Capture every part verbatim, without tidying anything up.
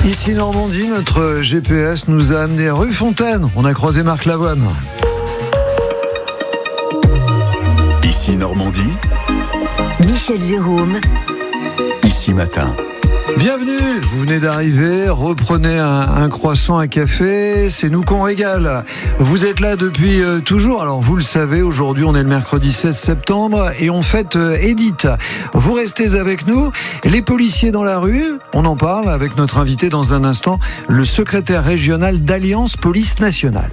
Ici Normandie, notre G P S nous a amené rue Fontaine. On a croisé Marc Lavoine. Ici Normandie, Michel Jérôme. Ici Matin. Bienvenue, vous venez d'arriver, reprenez un, un croissant, un café, c'est nous qu'on régale. Vous êtes là depuis euh, toujours, alors vous le savez, aujourd'hui on est le mercredi seize septembre et on fête euh, Edith. Vous restez avec nous, les policiers dans la rue, on en parle avec notre invité dans un instant, le secrétaire régional d'Alliance Police Nationale.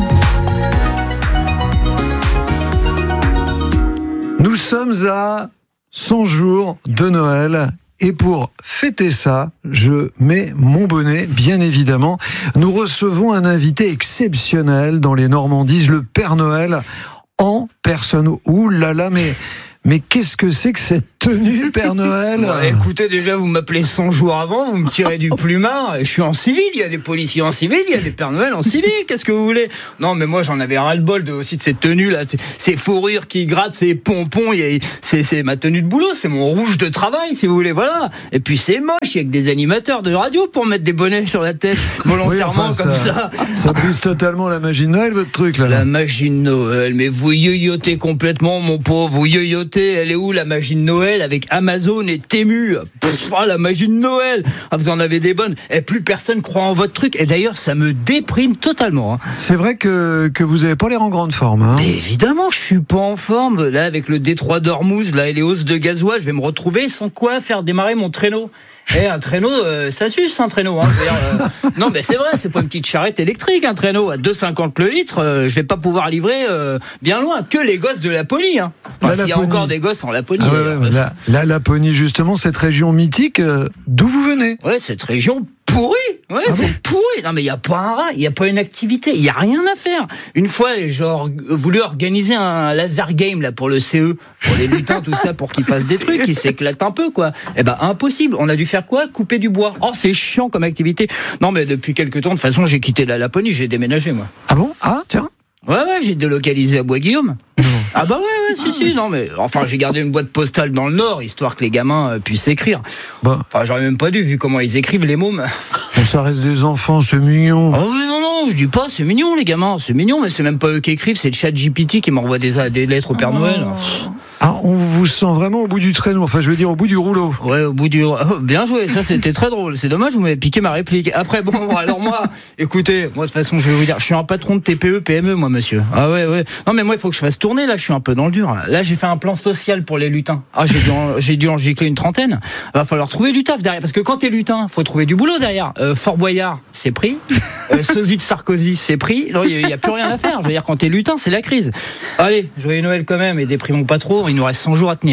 Nous sommes à cent jours de Noël. Et pour fêter ça, je mets mon bonnet, bien évidemment. Nous recevons un invité exceptionnel dans les Normandies, le Père Noël en personne. Ouh là là, mais... Mais qu'est-ce que c'est que cette tenue, Père Noël ? Bon, écoutez, déjà, vous m'appelez cent jours avant, vous me tirez du plumard. Je suis en civil, il y a des policiers en civil, il y a des Pères Noël en civil. Qu'est-ce que vous voulez ? Non, mais moi, j'en avais ras-le-bol de, aussi de cette tenue-là. Ces, ces fourrures qui grattent, ces pompons. Il y a, c'est, c'est ma tenue de boulot, c'est mon rouge de travail, si vous voulez, voilà. Et puis, c'est moche, il y a que des animateurs de radio pour mettre des bonnets sur la tête, volontairement, oui, enfin, comme ça. Ça, ça brise totalement la magie de Noël, votre truc, là. La magie de Noël, mais vous yoyotez complètement, mon pauvre, vous yoyotez. Elle est où, la magie de Noël avec Amazon et Temu? Pff, oh, la magie de Noël, ah, vous en avez des bonnes. Et plus personne croit en votre truc. Et d'ailleurs, ça me déprime totalement. Hein. C'est vrai que, que vous n'avez pas l'air en grande forme. Hein. Mais évidemment, je suis pas en forme. Là, avec le détroit d'Ormuz, là, et les hausses de gasoil, je vais me retrouver sans quoi faire démarrer mon traîneau. Eh, un traîneau, euh, ça suce un traîneau. Hein. Euh, non, mais c'est vrai, c'est pas une petite charrette électrique, un traîneau à deux euros cinquante le litre. Euh, je vais pas pouvoir livrer euh, bien loin que les gosses de Laponie. Hein. Enfin, s'il y a encore des gosses en Laponie. Ah ouais, ouais, ouais, la, la Laponie, justement, cette région mythique, euh, d'où vous venez ? Ouais, cette région pourrie. Ouais, ah c'est bon pourri. Non, mais il y a pas un rat, il y a pas une activité, il y a rien à faire. Une fois, j'ai or- voulu organiser un laser game là pour le C E, pour les lutins, tout ça, pour qu'ils fassent des trucs, qu'ils s'éclatent un peu, quoi. Eh ben, impossible. On a dû faire quoi ? Couper du bois. Oh, c'est chiant comme activité. Non, mais depuis quelques temps, de toute façon, j'ai quitté la Laponie, j'ai déménagé, moi. Ah bon ? Ah, tiens. Ouais, ouais, j'ai délocalisé à Bois-Guillaume. Ah bah ouais, ouais, si, si, non, mais enfin, j'ai gardé une boîte postale dans le Nord, histoire que les gamins euh, puissent écrire. Bon. Enfin, j'aurais même pas dû, vu comment ils écrivent, les mômes. Bon, ça reste des enfants, c'est mignon. Ah oui, non, non, je dis pas, c'est mignon, les gamins, c'est mignon, mais c'est même pas eux qui écrivent, c'est le chat G P T qui m'envoie des, des lettres au Père oh. Noël. Ah, on vous sent vraiment au bout du traîneau, enfin je veux dire au bout du rouleau. Ouais, au bout du... Oh, bien joué, ça c'était très drôle. C'est dommage, vous m'avez piqué ma réplique. Après, bon, alors moi, écoutez, moi de toute façon, je vais vous dire, je suis un patron de T P E, P M E, moi, monsieur. Ah ouais, ouais. Non, mais moi, il faut que je fasse tourner, là, je suis un peu dans le dur. Là, là j'ai fait un plan social pour les lutins. Ah, j'ai dû en, j'ai dû en gicler une trentaine. Va falloir trouver du taf derrière, parce que quand t'es lutin, faut trouver du boulot derrière. Euh, Fort Boyard, c'est pris. Euh, Sosie de Sarkozy, c'est pris. Non, il y, y a plus rien à faire. Je veux dire, quand t'es lutin, c'est la crise. Allez, joyeux Noël quand même, et déprimons pas trop, il nous reste cent jours à tenir.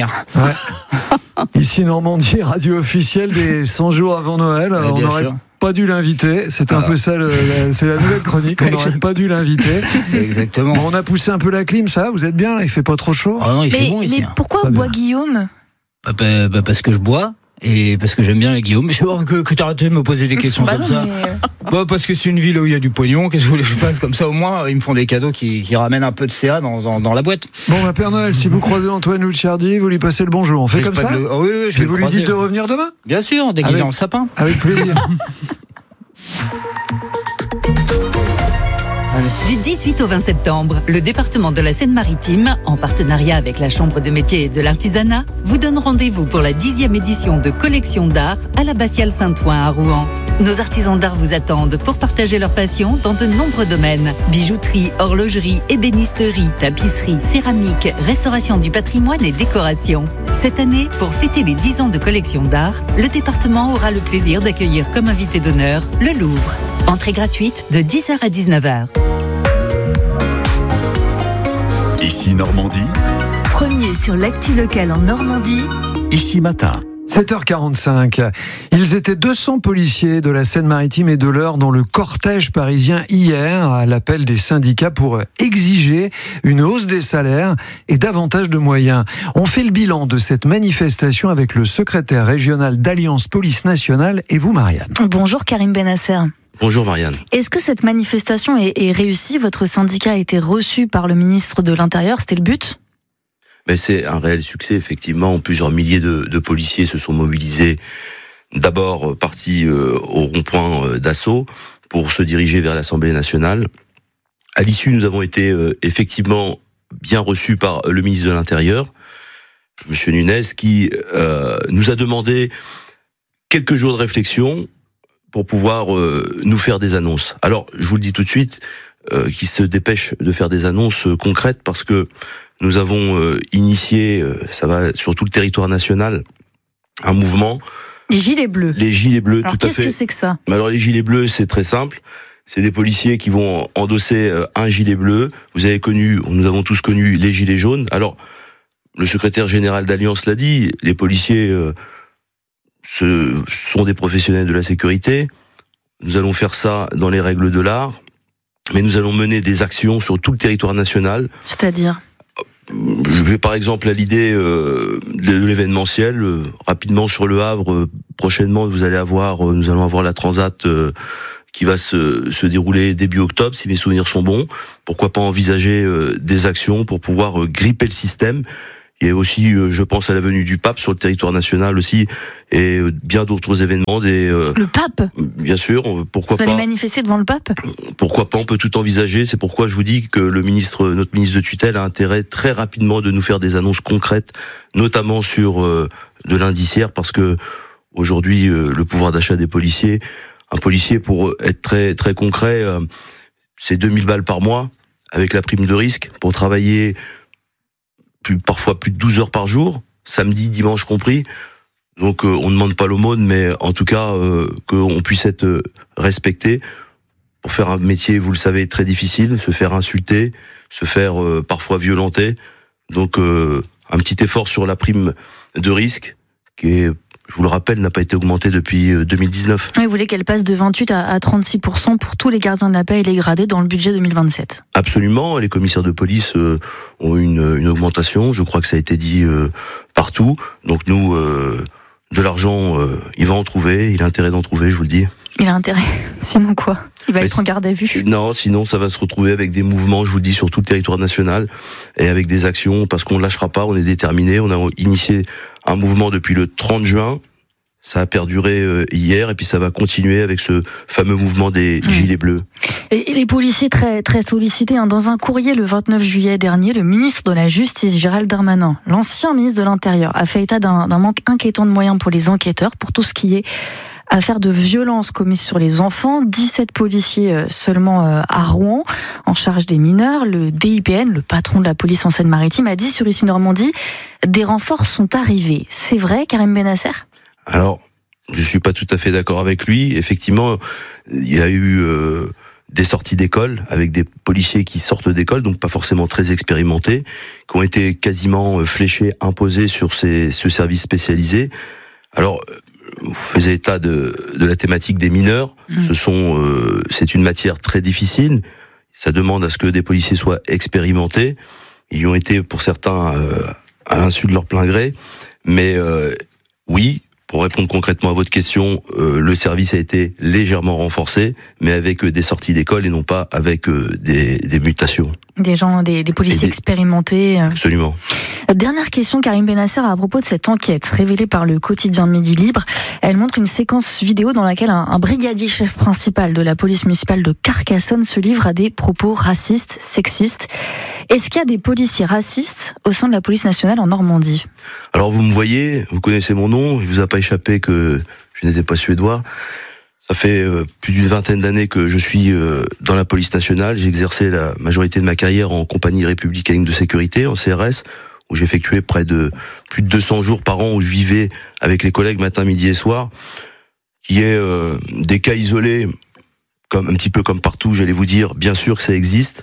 Ouais. Ici Normandie, radio officielle des cent jours avant Noël. Ouais, on n'aurait pas dû l'inviter. C'est un ah. peu ça, le, la, c'est la nouvelle chronique. On n'aurait pas dû l'inviter. Exactement. Bon, on a poussé un peu la clim, ça. Vous êtes bien là, il fait pas trop chaud. Ah non, il mais, fait bon ici. Mais pourquoi Bois-Guillaume ? bah, bah, bah, parce que je bois. Et parce que j'aime bien Guillaume. Je sais pas que, que t'arrêtes de me poser des questions bah comme non, ça. Mais... Bah parce que c'est une ville où il y a du pognon. Qu'est-ce que vous voulez que je fasse comme ça ? Au moins, ils me font des cadeaux qui, qui ramènent un peu de C A dans, dans, dans la boîte. Bon, bah, Père Noël, si vous croisez Antoine Luchardi, vous lui passez le bonjour. On fait comme ça le... oh, oui, oui, je Et vous lui dites de revenir demain ? Bien sûr, déguisé Avec... en sapin. Avec plaisir. Du dix-huit au vingt septembre, le département de la Seine-Maritime, en partenariat avec la Chambre de métiers et de l'artisanat, vous donne rendez-vous pour la dixième édition de Collection d'art à l'Abbatiale Saint-Ouen à Rouen. Nos artisans d'art vous attendent pour partager leur passion dans de nombreux domaines. Bijouterie, horlogerie, ébénisterie, tapisserie, céramique, restauration du patrimoine et décoration. Cette année, pour fêter les dix ans de Collection d'art, le département aura le plaisir d'accueillir comme invité d'honneur le Louvre. Entrée gratuite de dix heures à dix-neuf heures. Ici Normandie. Premier sur l'actu locale en Normandie. Ici Matin. sept heures quarante-cinq. Ils étaient deux cents policiers de la Seine-Maritime et de l'Eure dans le cortège parisien hier à l'appel des syndicats pour exiger une hausse des salaires et davantage de moyens. On fait le bilan de cette manifestation avec le secrétaire régional d'Alliance Police Nationale et vous, Marianne. Bonjour Karim Benasser. Bonjour Marianne. Est-ce que cette manifestation est, est réussie ? Votre syndicat a été reçu par le ministre de l'Intérieur, c'était le but ? Mais c'est un réel succès, effectivement. Plusieurs milliers de, de policiers se sont mobilisés d'abord partis euh, au rond-point euh, d'Assaut pour se diriger vers l'Assemblée nationale. À l'issue, nous avons été euh, effectivement bien reçus par le ministre de l'Intérieur, Monsieur Nunez, qui euh, nous a demandé quelques jours de réflexion pour pouvoir euh, nous faire des annonces. Alors, je vous le dis tout de suite, euh, qu'il se dépêche de faire des annonces euh, concrètes, parce que nous avons euh, initié, euh, ça va sur tout le territoire national, un mouvement. Les gilets bleus. Les gilets bleus, alors, tout à fait. Qu'est-ce que c'est que ça ? Alors, les gilets bleus, c'est très simple. C'est des policiers qui vont endosser euh, un gilet bleu. Vous avez connu, nous avons tous connu les gilets jaunes. Alors, le secrétaire général d'Alliance l'a dit, les policiers euh, ce sont des professionnels de la sécurité. Nous allons faire ça dans les règles de l'art, mais nous allons mener des actions sur tout le territoire national. C'est-à-dire ? Je vais par exemple à l'idée euh, de l'événementiel. Euh, rapidement sur Le Havre, euh, prochainement vous allez avoir, euh, nous allons avoir la Transat euh, qui va se, se dérouler début octobre, si mes souvenirs sont bons. Pourquoi pas envisager euh, des actions pour pouvoir euh, gripper le système. Il y a aussi, euh, je pense, à la venue du pape sur le territoire national aussi, et euh, bien d'autres événements. Des, euh, le pape ? Bien sûr, pourquoi vous pas. Vous allez manifester devant le pape ? Pourquoi pas, on peut tout envisager. C'est pourquoi je vous dis que le ministre, notre ministre de tutelle a intérêt très rapidement de nous faire des annonces concrètes, notamment sur euh, de l'indiciaire, parce que aujourd'hui, euh, le pouvoir d'achat des policiers, un policier, pour être très très concret, euh, c'est deux mille balles par mois, avec la prime de risque, pour travailler plus, parfois plus de douze heures par jour, samedi, dimanche compris. Donc euh, on ne demande pas l'aumône, mais en tout cas euh, qu'on puisse être euh, respecté pour faire un métier, vous le savez, très difficile, se faire insulter, se faire euh, parfois violenter. Donc euh, un petit effort sur la prime de risque, qui est, je vous le rappelle, n'a pas été augmentée depuis deux mille dix-neuf. Vous voulez qu'elle passe de vingt-huit à trente-six pour cent pour tous les gardiens de la paix et les gradés dans le budget deux mille vingt-sept. Absolument, les commissaires de police euh, ont une, une augmentation, je crois que ça a été dit euh, partout. Donc nous, euh, de l'argent, euh, il va en trouver, il a intérêt d'en trouver, je vous le dis. Il a intérêt, sinon quoi ? Il va Mais être en garde à vue. Non, sinon ça va se retrouver avec des mouvements, je vous le dis, sur tout le territoire national, et avec des actions, parce qu'on ne lâchera pas, on est déterminés. On a initié un mouvement depuis le trente juin, ça a perduré hier, et puis ça va continuer avec ce fameux mouvement des mmh. Gilets bleus. Et les policiers très, très sollicités, hein. Dans un courrier le vingt-neuf juillet dernier, le ministre de la Justice, Gérald Darmanin, l'ancien ministre de l'Intérieur, a fait état d'un, d'un manque inquiétant de moyens pour les enquêteurs, pour tout ce qui est affaire de violence commise sur les enfants. dix-sept policiers seulement à Rouen, en charge des mineurs. Le D I P N, le patron de la police en Seine-Maritime, a dit sur Ici Normandie, des renforts sont arrivés. C'est vrai, Karim Benasser ? Alors, je suis pas tout à fait d'accord avec lui. Effectivement, il y a eu euh, des sorties d'école avec des policiers qui sortent d'école, donc pas forcément très expérimentés, qui ont été quasiment fléchés, imposés sur ces, ce service spécialisé. Alors, vous faisiez état de, de la thématique des mineurs. Mmh. Ce sont, euh, c'est une matière très difficile. Ça demande à ce que des policiers soient expérimentés. Ils y ont été, pour certains, euh, à l'insu de leur plein gré. Mais euh, oui, pour répondre concrètement à votre question, euh, le service a été légèrement renforcé, mais avec euh, des sorties d'école et non pas avec euh, des, des mutations. Des gens, des, des policiers des... expérimentés. Absolument. Dernière question, Karim Benasser, à propos de cette enquête révélée par le quotidien Midi Libre. Elle montre une séquence vidéo dans laquelle un, un brigadier chef principal de la police municipale de Carcassonne se livre à des propos racistes, sexistes. Est-ce qu'il y a des policiers racistes au sein de la police nationale en Normandie ? Alors vous me voyez, vous connaissez mon nom, il vous a pas échappé que je n'étais pas suédois. Ça fait euh, plus d'une vingtaine d'années que je suis euh, dans la police nationale. J'ai exercé la majorité de ma carrière en compagnie républicaine de sécurité, en C R S, où j'effectuais près de plus de deux cents jours par an, où je vivais avec les collègues matin, midi et soir. Qui est euh, des cas isolés, comme un petit peu comme partout, j'allais vous dire, bien sûr que ça existe.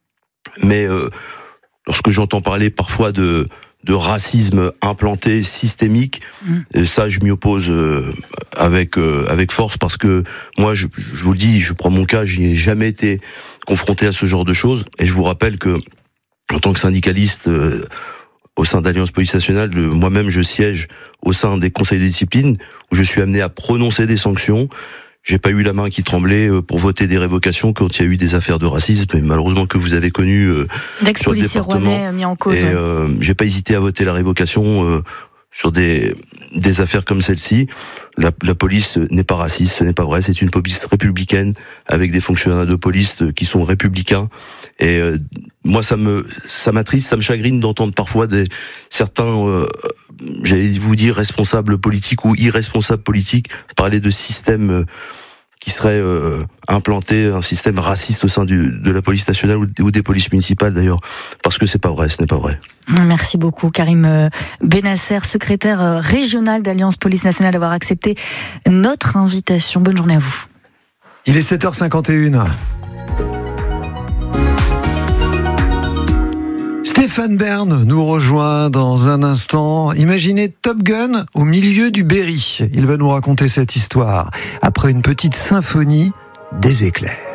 Mais euh, lorsque j'entends parler parfois de, de racisme implanté, systémique, mmh. ça je m'y oppose euh, avec, euh, avec force, parce que moi, je, je vous le dis, je prends mon cas, je n'ai jamais été confronté à ce genre de choses. Et je vous rappelle que, en tant que syndicaliste, euh, au sein d'Alliance Police Nationale, le, moi-même je siège au sein des conseils de discipline, où je suis amené à prononcer des sanctions. J'ai pas eu la main qui tremblait pour voter des révocations quand il y a eu des affaires de racisme, mais malheureusement que vous avez connu euh, sur le département. Mis en cause, et euh, j'ai pas hésité à voter la révocation euh, sur des des affaires comme celle-ci. la, la police n'est pas raciste, ce n'est pas vrai. C'est une police républicaine avec des fonctionnaires de police qui sont républicains. Et euh, moi, ça me, ça m'attriste, ça me chagrine d'entendre parfois des certains, euh, j'allais vous dire responsables politiques ou irresponsables politiques parler de système euh, qui serait euh, implanté, un système raciste au sein du, de la police nationale ou, ou des polices municipales d'ailleurs, parce que c'est pas vrai, ce n'est pas vrai. Merci beaucoup Karim Benasser, secrétaire régional d'Alliance Police Nationale, d'avoir accepté notre invitation. Bonne journée à vous. Il est sept heures cinquante et une. Stéphane Bern nous rejoint dans un instant. Imaginez Top Gun au milieu du Berry. Il va nous raconter cette histoire après une petite symphonie des éclairs.